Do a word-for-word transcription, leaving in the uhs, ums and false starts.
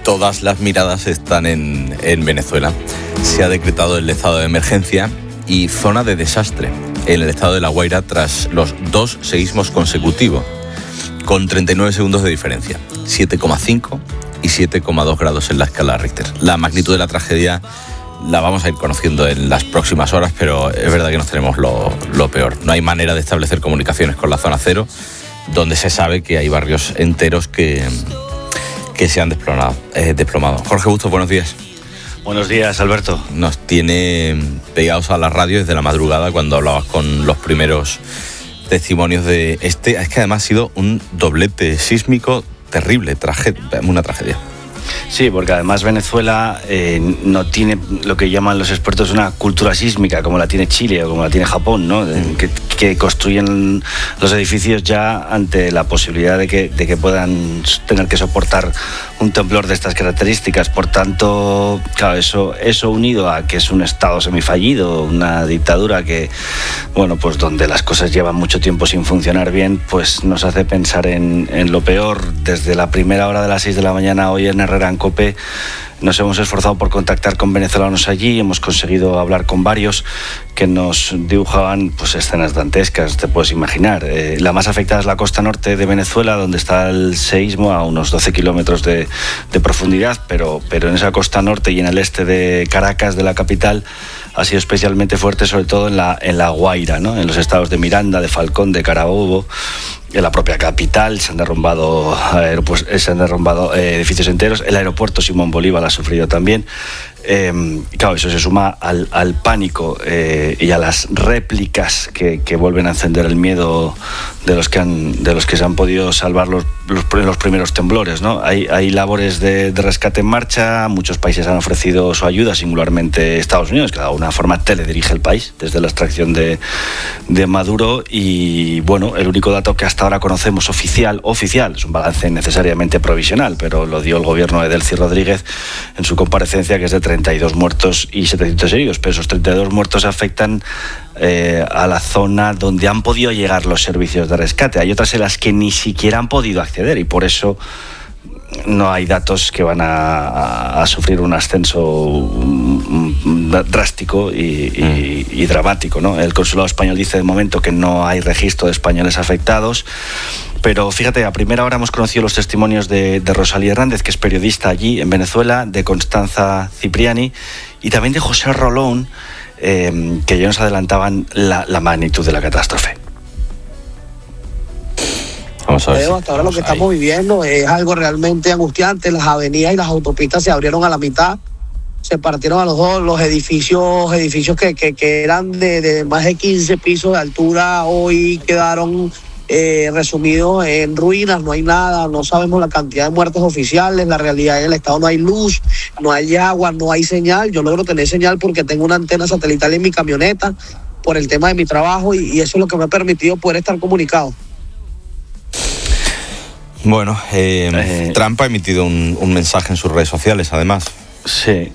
todas las miradas están en, en Venezuela. Se ha decretado el estado de emergencia y zona de desastre en el estado de La Guaira tras los dos seísmos consecutivos, con treinta y nueve segundos de diferencia, siete coma cinco y siete coma dos grados en la escala Richter. La magnitud de la tragedia la vamos a ir conociendo en las próximas horas, pero es verdad que nos tenemos lo, lo peor. No hay manera de establecer comunicaciones con la zona cero, donde se sabe que hay barrios enteros que, que se han desplomado, eh, desplomado. Jorge Bustos, buenos días. Buenos días, Alberto. Nos tiene pegados a la radio desde la madrugada cuando hablabas con los primeros testimonios de este. Es que además ha sido un doblete sísmico terrible, trage- una tragedia. Sí, porque además Venezuela eh, no tiene lo que llaman los expertos una cultura sísmica como la tiene Chile o como la tiene Japón, ¿no? Mm. Que, que construyen los edificios ya ante la posibilidad de que, de que puedan tener que soportar un temblor de estas características. Por tanto, claro, eso, eso unido a que es un estado semifallido, una dictadura que, bueno, pues donde las cosas llevan mucho tiempo sin funcionar bien, pues nos hace pensar en, en lo peor. Desde la primera hora de las seis de la mañana hoy en Herrera en COPE nos hemos esforzado por contactar con venezolanos allí, hemos conseguido hablar con varios que nos dibujaban pues escenas dantescas, te puedes imaginar. Eh, la más afectada es la costa norte de Venezuela, donde está el seísmo a unos doce kilómetros de, de profundidad, pero, pero en esa costa norte y en el este de Caracas, de la capital, ha sido especialmente fuerte, sobre todo en la, en la Guaira, ¿no? En los estados de Miranda, de Falcón, de Carabobo. En la propia capital se han derrumbado, pues, se han derrumbado eh, edificios enteros. El aeropuerto Simón Bolívar ha sufrido también. Eh, claro, eso se suma al, al pánico eh, y a las réplicas que, que vuelven a encender el miedo de los que han, de los que se han podido salvar los, los, los primeros temblores, ¿no? Hay, hay labores de, de rescate en marcha. Muchos países han ofrecido su ayuda, singularmente Estados Unidos, que de alguna forma teledirige el país desde la extracción de, de Maduro. Y bueno, el único dato que hasta ahora conocemos oficial, oficial, es un balance necesariamente provisional, pero lo dio el gobierno de Delcy Rodríguez en su comparecencia, que es de treinta y dos muertos y setecientos heridos, pero esos treinta y dos muertos afectan eh, a la zona donde han podido llegar los servicios de rescate. Hay otras en las que ni siquiera han podido acceder y por eso no hay datos que van a, a, a sufrir un ascenso um, drástico y, y, y dramático, ¿no? El consulado español dice de momento que no hay registro de españoles afectados, pero fíjate, a primera hora hemos conocido los testimonios de, de Rosalía Hernández, que es periodista allí en Venezuela, de Constanza Cipriani y también de José Rolón, eh, que ya nos adelantaban la, la magnitud de la catástrofe. Vamos a ver. Hasta ahora lo que estamos viviendo es algo realmente angustiante. Las avenidas y las autopistas se abrieron a la mitad, se partieron a los dos. Los edificios edificios que, que, que eran de, de más de quince pisos de altura hoy quedaron eh, resumidos en ruinas. No hay nada, no sabemos la cantidad de muertos oficiales. La realidad en el estado no hay luz, no hay agua, no hay señal. Yo logro tener señal porque tengo una antena satelital en mi camioneta por el tema de mi trabajo y, y eso es lo que me ha permitido poder estar comunicado. Bueno, eh, eh, Trump ha emitido un, un mensaje en sus redes sociales, además. Sí.